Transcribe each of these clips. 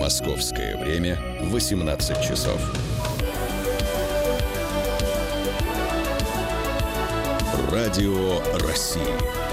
Московское время 18 часов. Радио России.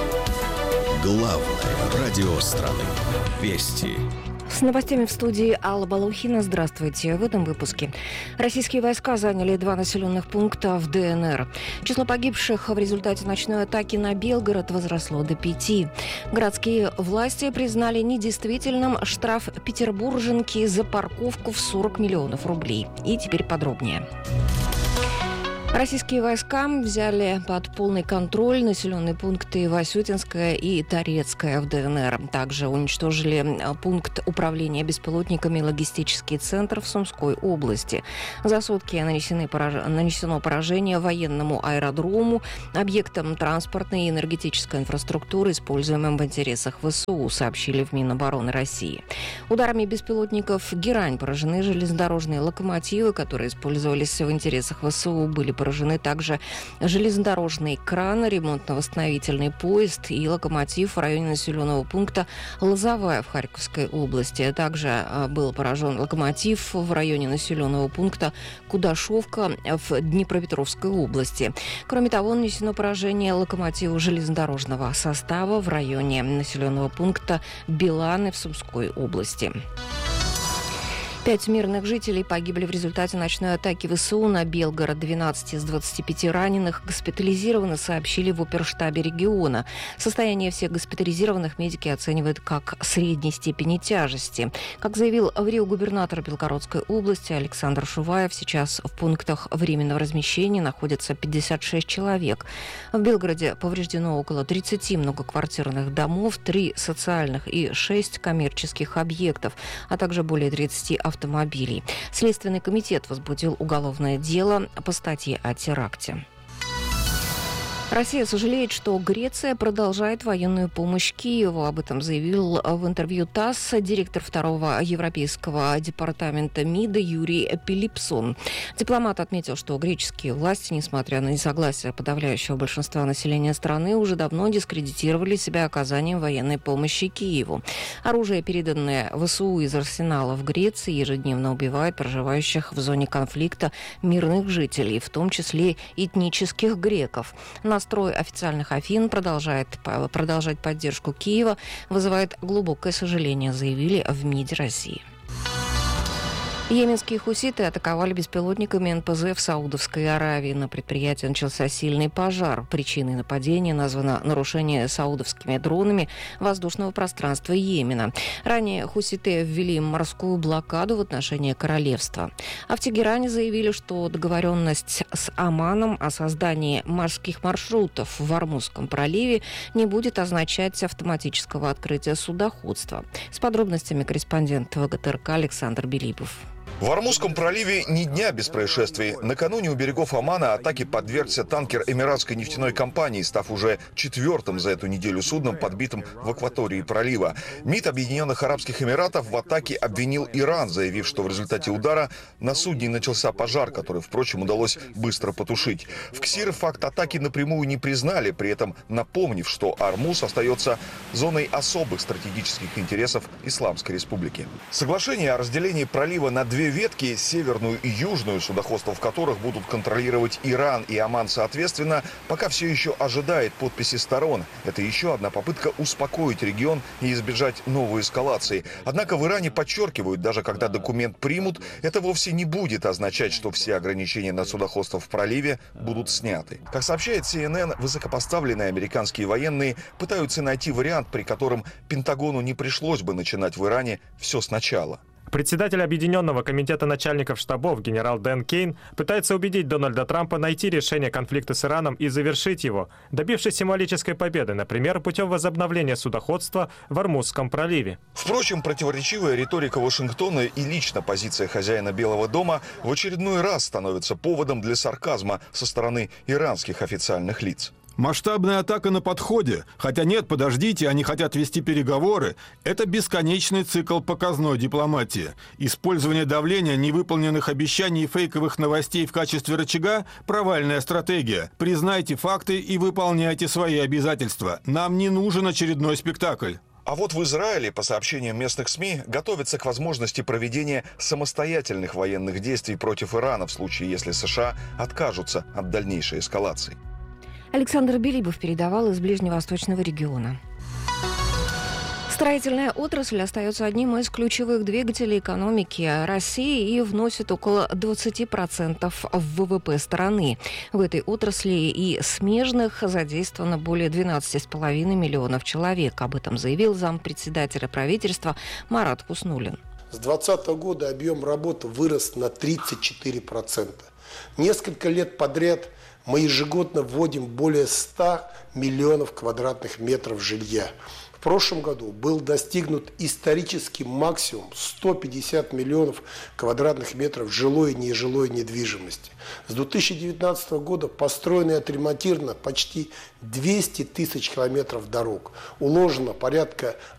Главное радио страны. Вести. С новостями в студии Алла Балухина. Здравствуйте. В этом выпуске. Российские войска заняли 2 населенных пункта в ДНР. Число погибших в результате ночной атаки на Белгород возросло до 5. Городские власти признали недействительным штраф петербурженки за парковку в 40 миллионов рублей. И теперь подробнее. Российские войска взяли под полный контроль населенные пункты Васютинская и Торецкая в ДНР. Также уничтожили пункт управления беспилотниками и логистический центр в Сумской области. За сутки нанесено поражение военному аэродрому, объектам транспортной и энергетической инфраструктуры, используемым в интересах ВСУ, сообщили в Минобороны России. Ударами беспилотников «Герань» поражены железнодорожные локомотивы, которые использовались в интересах ВСУ, были поражены также железнодорожный кран, ремонтно-восстановительный поезд и локомотив в районе населенного пункта Лозовая в Харьковской области. Также был поражен локомотив в районе населенного пункта Кудашовка в Днепропетровской области. Кроме того, нанесено поражение локомотиву железнодорожного состава в районе населенного пункта Биланы в Сумской области. 5 мирных жителей погибли в результате ночной атаки ВСУ на Белгород. 12 из 25 раненых госпитализированы, сообщили в оперштабе региона. Состояние всех госпитализированных медики оценивают как средней степени тяжести. Как заявил в Рио губернатор Белгородской области Александр Шуваев, сейчас в пунктах временного размещения находятся 56 человек. В Белгороде повреждено около 30 многоквартирных домов, 3 социальных и 6 коммерческих объектов, а также более 30 автомобилей. Следственный комитет возбудил уголовное дело по статье о теракте. Россия сожалеет, что Греция продолжает военную помощь Киеву. Об этом заявил в интервью ТАСС директор 2-го Европейского департамента МИДа Юрий Пилипсон. Дипломат отметил, что греческие власти, несмотря на несогласие подавляющего большинства населения страны, уже давно дискредитировали себя оказанием военной помощи Киеву. Оружие, переданное ВСУ из арсенала в Греции, ежедневно убивает проживающих в зоне конфликта мирных жителей, в том числе этнических греков. Настрой официальных Афин продолжать поддержку Киева вызывает глубокое сожаление, заявили в МИДе России. Йеменские хуситы атаковали беспилотниками НПЗ в Саудовской Аравии. На предприятии начался сильный пожар. Причиной нападения названо нарушение саудовскими дронами воздушного пространства Йемена. Ранее хуситы ввели морскую блокаду в отношении королевства. А в Тегеране заявили, что договоренность с Оманом о создании морских маршрутов в Ормузском проливе не будет означать автоматического открытия судоходства. С подробностями корреспондент ВГТРК Александр Белипов. В Ормузском проливе ни дня без происшествий. Накануне у берегов Омана атаке подвергся танкер Эмиратской нефтяной компании, став уже 4-м за эту неделю судном, подбитым в акватории пролива. МИД Объединенных Арабских Эмиратов в атаке обвинил Иран, заявив, что в результате удара на судне начался пожар, который, впрочем, удалось быстро потушить. В КСИР факт атаки напрямую не признали, при этом напомнив, что Ормуз остается зоной особых стратегических интересов Исламской Республики. Соглашение о разделении пролива на 2 ветки, северную и южную, судоходство в которых будут контролировать Иран и Оман соответственно, пока все еще ожидает подписи сторон. Это еще одна попытка успокоить регион и избежать новой эскалации. Однако в Иране подчеркивают, даже когда документ примут, это вовсе не будет означать, что все ограничения на судоходство в проливе будут сняты. Как сообщает CNN, высокопоставленные американские военные пытаются найти вариант, при котором Пентагону не пришлось бы начинать в Иране все сначала. Председатель Объединенного комитета начальников штабов генерал Дэн Кейн пытается убедить Дональда Трампа найти решение конфликта с Ираном и завершить его, добившись символической победы, например, путем возобновления судоходства в Ормузском проливе. Впрочем, противоречивая риторика Вашингтона и лично позиция хозяина Белого дома в очередной раз становится поводом для сарказма со стороны иранских официальных лиц. Масштабная атака на подходе. Хотя нет, подождите, они хотят вести переговоры. Это бесконечный цикл показной дипломатии. Использование давления, невыполненных обещаний и фейковых новостей в качестве рычага – провальная стратегия. Признайте факты и выполняйте свои обязательства. Нам не нужен очередной спектакль. А вот в Израиле, по сообщениям местных СМИ, готовится к возможности проведения самостоятельных военных действий против Ирана в случае, если США откажутся от дальнейшей эскалации. Александр Белибов передавал из ближневосточного региона. Строительная отрасль остается одним из ключевых двигателей экономики России и вносит около 20% в ВВП страны. В этой отрасли и смежных задействовано более 12,5 миллионов человек. Об этом заявил зампредседателя правительства Марат Хуснуллин. С 2020 года объем работы вырос на 34%. Несколько лет подряд мы ежегодно вводим более 100 миллионов квадратных метров жилья. В прошлом году был достигнут исторический максимум 150 миллионов квадратных метров жилой и нежилой недвижимости. С 2019 года построено и отремонтировано почти 200 тысяч километров дорог. Уложено порядка